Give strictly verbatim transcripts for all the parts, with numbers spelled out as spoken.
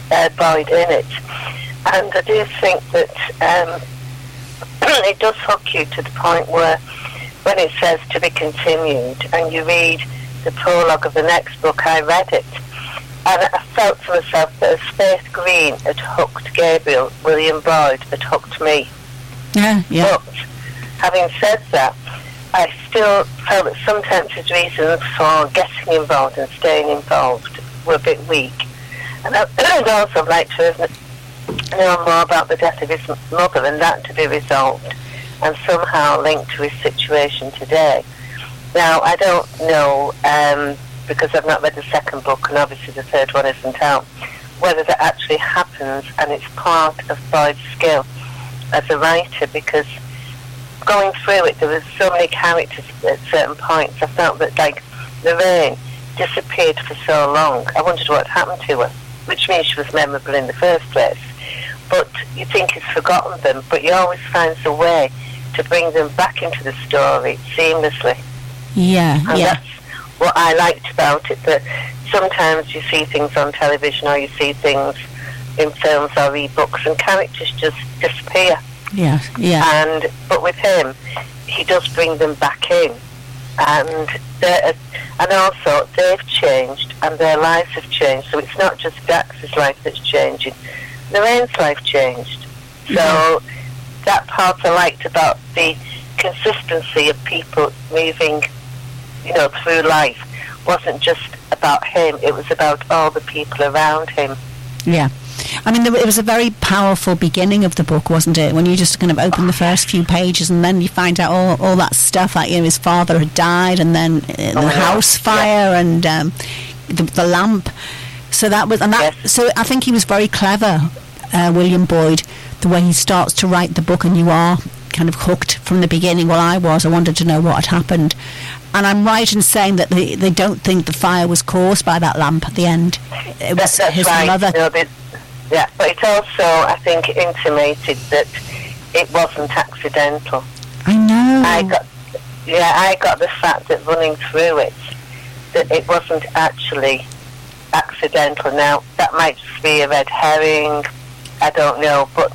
uh, Boyd in it. And I do think that um, it does hook you to the point where when it says to be continued and you read the prologue of the next book, I read it. And I felt to myself that as Faith Green had hooked Gabriel, William Boyd had hooked me. Yeah, yeah. But having said that, I still felt that sometimes his reasons for getting involved and staying involved were a bit weak. And I would also like to know more about the death of his mother and that to be resolved and somehow linked to his situation today. Now, I don't know, um, because I've not read the second book and obviously the third one isn't out, whether that actually happens and it's part of Boyd's skill as a writer, because going through it there were so many characters at certain points. I felt that, like, Lorraine disappeared for so long. I wondered what happened to her, which means she was memorable in the first place. But you think he's forgotten them, but he always finds a way to bring them back into the story seamlessly. Yeah, and yeah. That's what I liked about it, that sometimes you see things on television or you see things in films or e-books and characters just disappear. Yeah, yeah. And but with him, he does bring them back in, and and also they've changed and their lives have changed. So it's not just Dax's life that's changing; Lorraine's life changed. So yeah. That part I liked about the consistency of people moving, you know, through life wasn't just about him; it was about all the people around him. Yeah. I mean, there, it was a very powerful beginning of the book, wasn't it? When you just kind of open the first few pages and then you find out all, all that stuff, like, you know, his father had died and then uh, the oh, house fire yeah. and um, the, the lamp. So that was, and that. Yes. So I think he was very clever, uh, William Boyd, the way he starts to write the book, and you are kind of hooked from the beginning. Well, I was. I wanted to know what had happened. And I'm right in saying that they, they don't think the fire was caused by that lamp at the end. It was that, his right. mother. No, they, yeah, but it also, I think, intimated that it wasn't accidental. I know. I got, yeah, I got the fact that running through it, that it wasn't actually accidental. Now, that might just be a red herring, I don't know, but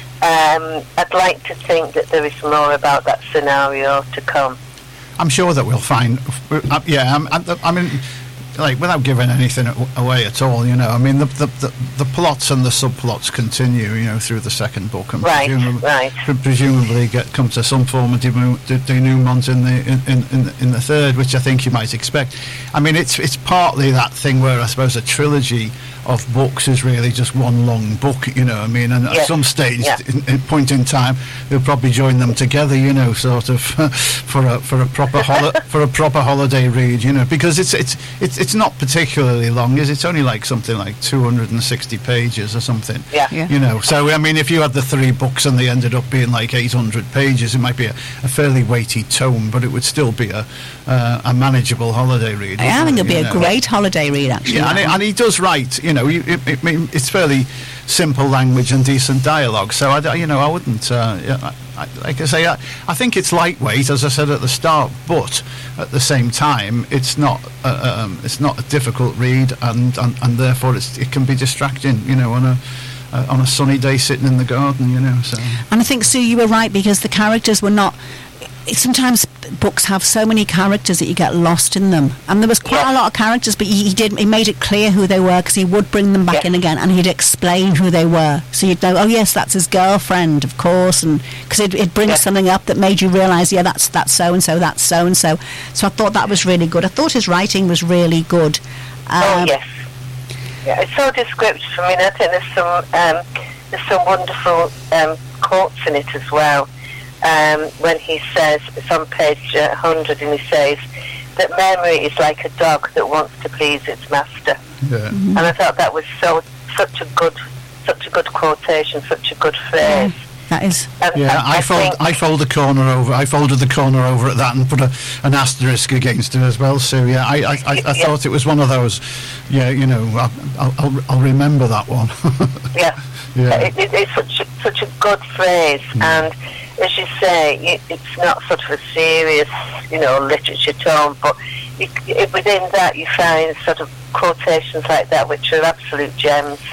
um, I'd like to think that there is more about that scenario to come. I'm sure that we'll find, uh, yeah, I, I mean, like, without giving anything away at all, you know, I mean, the the, the, the plots and the subplots continue, you know, through the second book, and right, presumably, right. presumably get come to some form of denouement in the in, in in the third, which I think you might expect. I mean, it's it's partly that thing where I suppose a trilogy of books is really just one long book, you know. I mean, and yeah. at some stage, yeah. in, in point in time, they'll probably join them together, you know, sort of for a for a proper holi- for a proper holiday read, you know, because it's it's it's it's not particularly long, is it? It's only like something like two hundred sixty pages or something. Yeah. yeah. You know, so I mean, if you had the three books and they ended up being like eight hundred pages, it might be a, a fairly weighty tome, but it would still be a uh, a manageable holiday read. I think it'd be you a know? great holiday read, actually. Yeah, and, it, and he does write, you know, it, it, it, it's fairly simple language and decent dialogue. So I, you know, I wouldn't, uh, I, I, like I say, I, I think it's lightweight, as I said at the start, but at the same time, it's not, uh, um, it's not a difficult read, and and, and therefore it's, it can be distracting, you know, on a. Uh, on a sunny day sitting in the garden, you know. So. And I think, Sue, you were right, because the characters were not... Sometimes books have so many characters that you get lost in them, and there was quite yeah. a lot of characters, but he, he did he made it clear who they were, because he would bring them back yeah. in again and he'd explain who they were, so you'd know, oh yes, that's his girlfriend, of course, and because it'd, it'd bring yeah. something up that made you realise, yeah, that's that's so and so, that's so and so. So I thought that was really good. I thought his writing was really good. Um, oh yes, yeah, it's so descriptive. I mean, I think there's some um, there's some wonderful um, quotes in it as well. Um, when he says, it's on page uh, one hundred, and he says that memory is like a dog that wants to please its master. Yeah. Mm-hmm. And I thought that was so such a good, such a good quotation, such a good phrase. Yeah, that is. And yeah, I, I, I fold, I fold the corner over. I folded the corner over at that and put a, an asterisk against it as well. So yeah, I, I, I, I yeah. thought it was one of those. Yeah, you know, I'll, I'll, I'll remember that one. yeah, yeah. It, it, it's such a, such a good phrase, mm. and as you say, it, it's not sort of a serious, you know, literature tone, but it, it, within that you find sort of quotations like that which are absolute gems.